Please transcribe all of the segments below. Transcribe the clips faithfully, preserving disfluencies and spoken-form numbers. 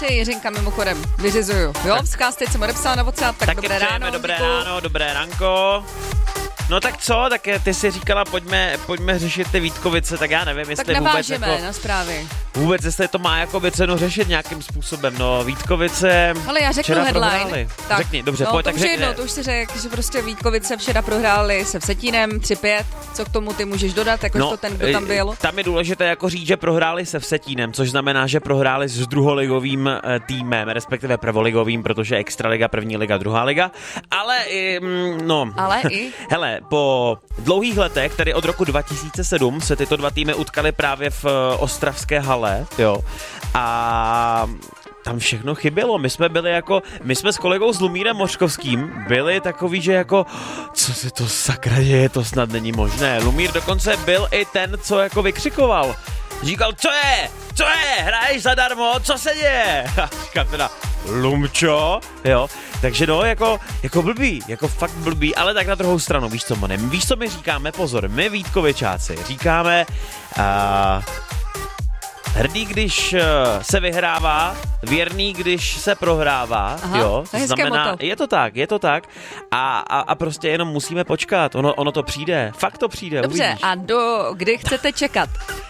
Ty, Jiřinka, mimochodem, vyřizuju. Jo, vzkáz, teď jsem odepsala na WhatsApp, tak Taky dobré ráno. dobré díku. ráno, dobré ranko. No tak co, tak ty si říkala, pojďme, pojďme řešit ty Vítkovice, tak já nevím, jestli Tak vůbec navážeme jako, na zprávy. vůbec jestli to má jako by cenu řešit nějakým způsobem, no Vítkovice Ale já řeknu včera headline. prohráli. Tak, Řekni, dobře, no, pojď, to tak už je řekni. jedno, to už si řekl, že prostě Vítkovice včera prohráli se Vsetínem tři pět. Co k tomu ty můžeš dodat, jakož to ten, kdo tam byl? Tam je důležité jako říct, že prohráli se Vsetínem, což znamená, že prohráli s druholigovým eh, týmem, respektive prvoligovým, protože Extraliga, první liga, druhá liga. Ale i, mm, no... Ale i... Hele, po dlouhých letech, tedy od roku dva tisíce sedm, se tyto dva týmy utkaly právě v eh, ostravské hale, jo. A... tam všechno chybělo. My jsme byli jako, my jsme s kolegou s Lumírem Mořkovským byli takový, že jako, co se to sakra děje, to snad není možné. Lumír dokonce byl i ten, co jako vykřikoval. Říkal, co je, co je, hraješ zadarmo, co se děje? A říkal teda, Lumčo, jo. Takže no, jako, jako blbý, jako fakt blbý, ale tak na druhou stranu, víš co, Monem, víš co my říkáme, pozor, my Vítkovičáci říkáme, uh, hrdý, když se vyhrává, věrný, když se prohrává. Aha, jo, to je znamená, moto. je to tak, je to tak. A, a, a prostě jenom musíme počkat, ono, ono to přijde, fakt to přijde. Dobře, uvidíš. a do kdy chcete čekat?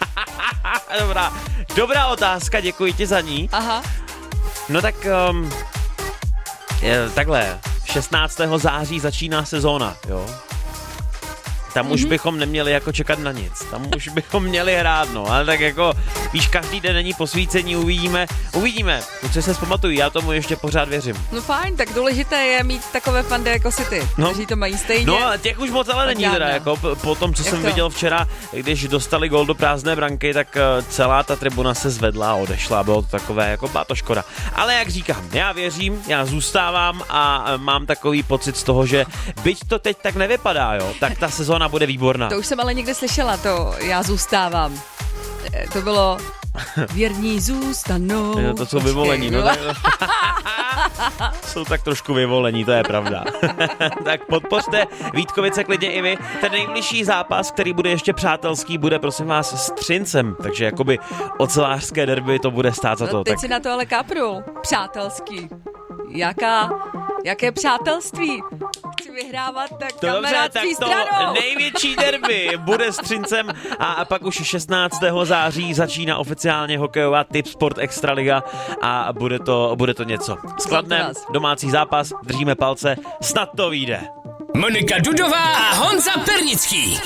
Dobrá, dobrá otázka, děkuji ti za ní. Aha. No tak, um, je, takhle, šestnáctého září začíná sezóna, jo. Tam mm-hmm. už bychom neměli jako čekat na nic. Tam už bychom měli hrát, no. Ale tak jako, víš, každý den není posvícení, uvidíme. Uvidíme. Kluci se zpamatují, já tomu ještě pořád věřím. No fajn, tak důležité je mít takové fandy jako si ty, no. kteří to mají stejně. No, těch už moc ale není teda, jako po tom, co Jak jsem to? viděl včera, když dostali gól do prázdné branky, tak celá ta tribuna se zvedla a odešla. Bylo to takové, jako byla to škoda. Ale jak říkám, já věřím, já zůstávám a mám takový pocit z toho, že byť to teď tak nevypadá, jo, tak ta sezóna bude výborná. To už jsem ale někde slyšela, to já zůstávám. To bylo věrní zůstanou. Jo, to jsou vyvolení, no. Tak, jsou tak trošku vyvolení, to je pravda. Tak podpořte Vítkovice klidně i vy. Ten nejbližší zápas, který bude ještě přátelský, bude prosím vás s Třincem, takže jakoby ocelářské derby to bude stát za no, to. teď Tak... si na to ale kápnul. Přátelský. Jaká, jaké přátelství? Chci vyhrávat, tak To dobře, tak kamarádství to stranou. největší derby bude s Třincem a pak už šestnáctého září začíná oficiálně hokejová Tipsport Extraliga a bude to, bude to něco. S Kladnem, domácí zápas, držíme palce, snad to vyjde. Monika Dudová a Honza Pernický.